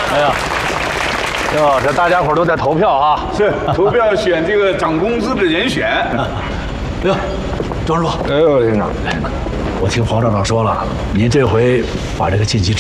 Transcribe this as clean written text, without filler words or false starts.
哎呀，哟，这大家伙都在投票啊！ 是投票选这个涨工资的人选。 哎呦，庄师傅， 哎呦，厅长， 我听黄厂长说了，您这回把这个晋级